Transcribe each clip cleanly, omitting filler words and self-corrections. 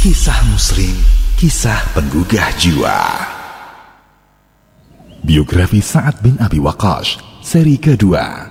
Kisah Muslim, kisah penggugah jiwa. Biografi Sa'ad bin Abi Waqqas, seri kedua.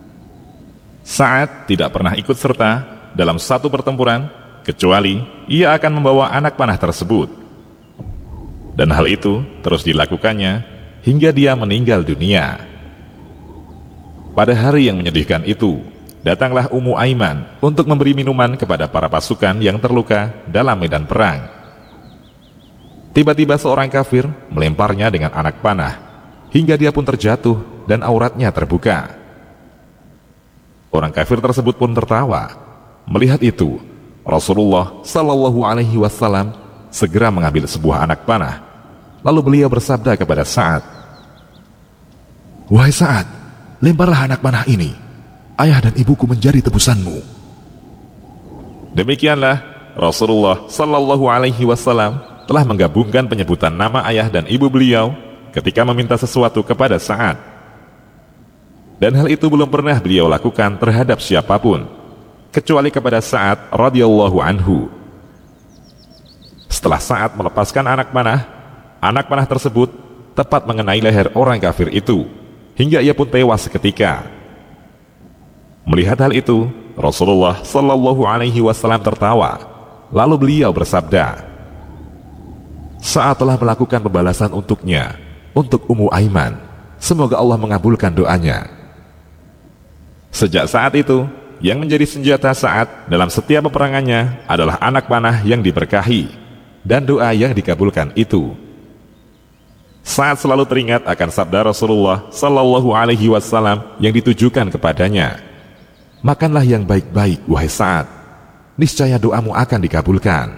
Sa'ad tidak pernah ikut serta dalam satu pertempuran kecuali ia akan membawa anak panah tersebut. Dan hal itu terus dilakukannya hingga dia meninggal dunia. Pada hari yang menyedihkan itu, datanglah Ummu Aiman untuk memberi minuman kepada para pasukan yang terluka dalam medan perang. Tiba-tiba seorang kafir melemparnya dengan anak panah, hingga dia pun terjatuh dan auratnya terbuka. Orang kafir tersebut pun tertawa. Melihat itu, Rasulullah Shallallahu Alaihi Wasallam segera mengambil sebuah anak panah. Lalu beliau bersabda kepada Sa'ad, "Wahai Sa'ad, lemparlah anak panah ini. Ayah dan ibuku menjadi tebusanmu." Demikianlah Rasulullah Shallallahu Alaihi Wasallam telah menggabungkan penyebutan nama ayah dan ibu beliau ketika meminta sesuatu kepada Sa'ad. Dan hal itu belum pernah beliau lakukan terhadap siapapun, kecuali kepada Sa'ad radhiyallahu anhu. Setelah Sa'ad melepaskan anak panah tersebut tepat mengenai leher orang kafir itu, hingga ia pun tewas seketika. Melihat hal itu, Rasulullah Shallallahu Alaihi Wasallam tertawa. Lalu beliau bersabda, "Saat telah melakukan pembalasan untuknya, untuk Ummu Aiman, semoga Allah mengabulkan doanya." Sejak saat itu, yang menjadi senjata Sa'ad dalam setiap peperangannya adalah anak panah yang diberkahi dan doa yang dikabulkan itu. Sa'ad selalu teringat akan sabda Rasulullah Shallallahu Alaihi Wasallam yang ditujukan kepadanya, "Makanlah yang baik-baik, wahai Sa'ad, niscaya doamu akan dikabulkan."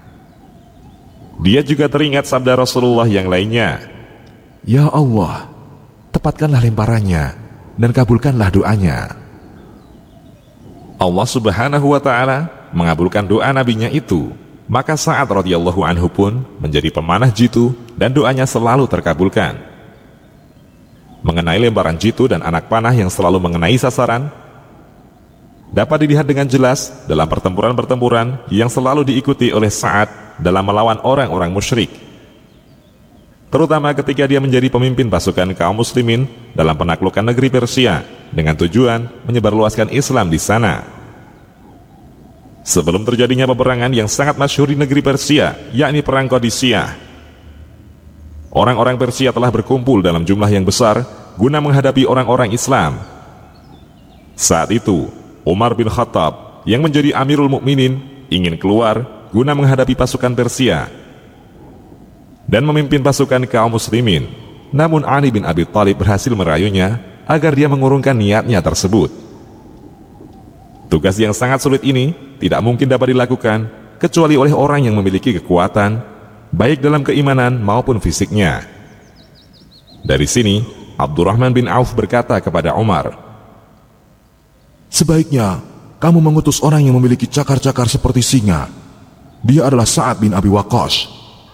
Dia juga teringat sabda Rasulullah yang lainnya, "Ya Allah, tepatkanlah lemparannya dan kabulkanlah doanya." Allah Subhanahu wa Ta'ala mengabulkan doa nabinya itu, maka Sa'ad radhiyallahu anhu pun menjadi pemanah jitu dan doanya selalu terkabulkan. Mengenai lemparan jitu dan anak panah yang selalu mengenai sasaran, dapat dilihat dengan jelas dalam pertempuran-pertempuran yang selalu diikuti oleh Sa'ad dalam melawan orang-orang musyrik, terutama ketika dia menjadi pemimpin pasukan kaum muslimin dalam penaklukan negeri Persia dengan tujuan menyebarluaskan Islam di sana. Sebelum terjadinya peperangan yang sangat masyhur di negeri Persia, yakni Perang Qadisiyah, orang-orang Persia telah berkumpul dalam jumlah yang besar guna menghadapi orang-orang Islam. Saat itu, Umar bin Khattab yang menjadi Amirul Mukminin ingin keluar guna menghadapi pasukan Persia dan memimpin pasukan kaum muslimin. Namun Ali bin Abi Thalib berhasil merayunya agar dia mengurungkan niatnya tersebut. Tugas yang sangat sulit ini tidak mungkin dapat dilakukan kecuali oleh orang yang memiliki kekuatan, baik dalam keimanan maupun fisiknya. Dari sini, Abdurrahman bin Auf berkata kepada Umar, "Sebaiknya kamu mengutus orang yang memiliki cakar-cakar seperti singa. Dia adalah Sa'ad bin Abi Waqqas."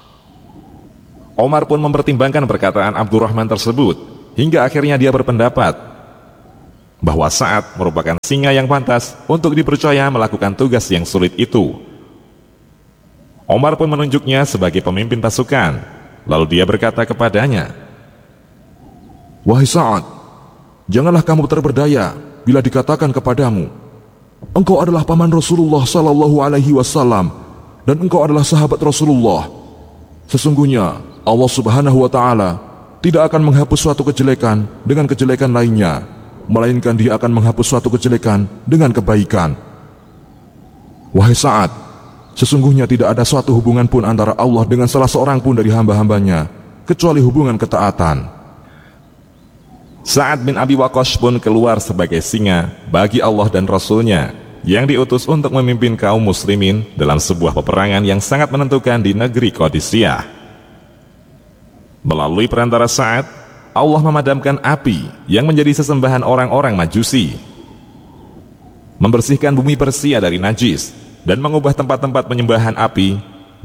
Umar pun mempertimbangkan perkataan Abdurrahman tersebut, hingga akhirnya dia berpendapat bahwa Sa'ad merupakan singa yang pantas untuk dipercaya melakukan tugas yang sulit itu. Umar pun menunjuknya sebagai pemimpin pasukan, lalu dia berkata kepadanya, "Wahai Sa'ad, janganlah kamu terperdaya bila dikatakan kepadamu, engkau adalah paman Rasulullah Sallallahu Alaihi Wasallam dan engkau adalah sahabat Rasulullah. Sesungguhnya Allah Subhanahu wa Ta'ala tidak akan menghapus suatu kejelekan dengan kejelekan lainnya, melainkan Dia akan menghapus suatu kejelekan dengan kebaikan. Wahai Sa'ad, sesungguhnya tidak ada suatu hubungan pun antara Allah dengan salah seorang pun dari hamba-hambanya, kecuali hubungan ketaatan." Sa'ad bin Abi Waqqas pun keluar sebagai singa bagi Allah dan Rasul-Nya yang diutus untuk memimpin kaum muslimin dalam sebuah peperangan yang sangat menentukan di negeri Qadisiyah. Melalui perantara Sa'ad, Allah memadamkan api yang menjadi sesembahan orang-orang Majusi, membersihkan bumi Persia dari najis, dan mengubah tempat-tempat penyembahan api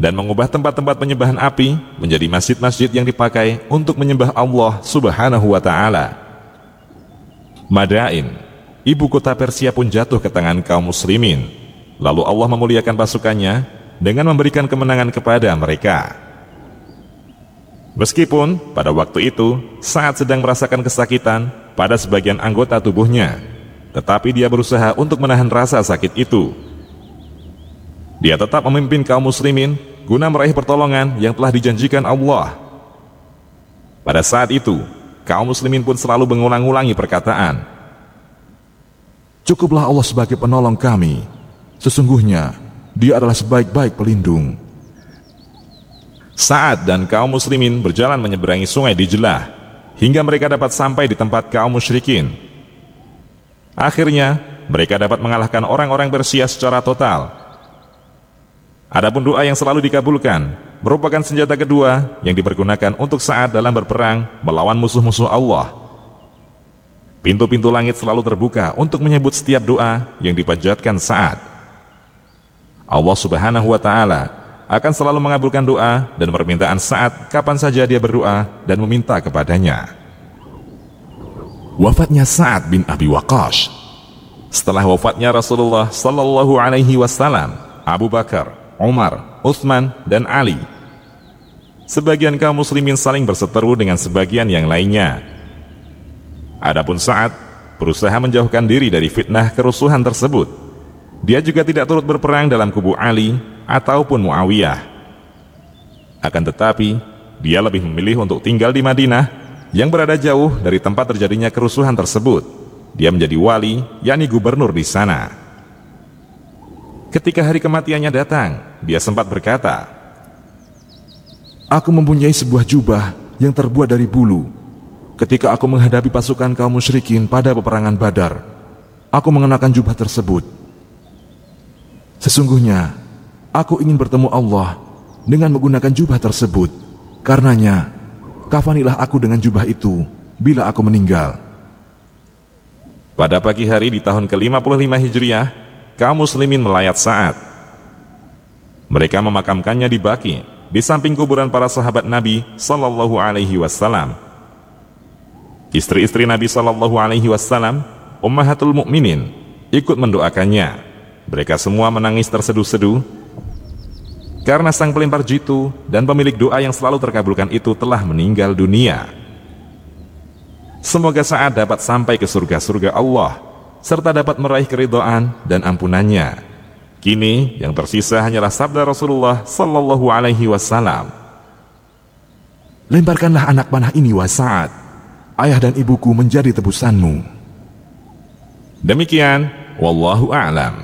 menjadi masjid-masjid yang dipakai untuk menyembah Allah Subhanahu wa Ta'ala. Madain, ibu kota Persia pun jatuh ke tangan kaum muslimin. Lalu Allah memuliakan pasukannya dengan memberikan kemenangan kepada mereka. Meskipun pada waktu itu Sa'ad sedang merasakan kesakitan pada sebagian anggota tubuhnya, tetapi dia berusaha untuk menahan rasa sakit itu. Dia tetap memimpin kaum muslimin guna meraih pertolongan yang telah dijanjikan Allah. Pada saat itu, kaum muslimin pun selalu mengulang-ulangi perkataan, "Cukuplah Allah sebagai penolong kami. Sesungguhnya Dia adalah sebaik-baik pelindung." Sa'ad dan kaum muslimin berjalan menyeberangi sungai Dijlah hingga mereka dapat sampai di tempat kaum musyrikin. Akhirnya, mereka dapat mengalahkan orang-orang Persia secara total. Adapun doa yang selalu dikabulkan merupakan senjata kedua yang dipergunakan untuk Sa'ad dalam berperang melawan musuh-musuh Allah. Pintu-pintu langit selalu terbuka untuk menyebut setiap doa yang dipanjatkan Sa'ad. Allah Subhanahu wa Ta'ala akan selalu mengabulkan doa dan permintaan Sa'ad kapan saja dia berdoa dan meminta kepadanya. Wafatnya Sa'ad bin Abi Waqqas. Setelah wafatnya Rasulullah sallallahu alaihi wasallam, Abu Bakar, Umar, Utsman, dan Ali, sebagian kaum muslimin saling berseteru dengan sebagian yang lainnya. Adapun Sa'ad berusaha menjauhkan diri dari fitnah kerusuhan tersebut. Dia juga tidak turut berperang dalam kubu Ali ataupun Muawiyah. Akan tetapi, dia lebih memilih untuk tinggal di Madinah yang berada jauh dari tempat terjadinya kerusuhan tersebut. Dia menjadi wali, yakni gubernur di sana. Ketika hari kematiannya datang, dia sempat berkata, "Aku mempunyai sebuah jubah yang terbuat dari bulu. Ketika aku menghadapi pasukan kaum musyrikin pada peperangan Badar, aku mengenakan jubah tersebut. Sesungguhnya, aku ingin bertemu Allah dengan menggunakan jubah tersebut. Karenanya, kafanilah aku dengan jubah itu bila aku meninggal." Pada pagi hari di tahun ke-55 Hijriah, kaum muslimin melayat Sa'ad. Mereka memakamkannya di Baqi, di samping kuburan para sahabat Nabi sallallahu alaihi wasallam. Istri-istri Nabi sallallahu alaihi wasallam, Ummahatul Mukminin, ikut mendoakannya. Mereka semua menangis terseduh-seduh karena sang pelempar jitu dan pemilik doa yang selalu terkabulkan itu telah meninggal dunia. Semoga Sa'ad dapat sampai ke surga-surga Allah serta dapat meraih keridhaan dan ampunannya. Kini yang tersisa hanyalah sabda Rasulullah sallallahu alaihi wasallam, "Lemparkanlah anak panah ini, wahai Sa'ad. Ayah dan ibuku menjadi tebusanmu." Demikian, wallahu a'lam.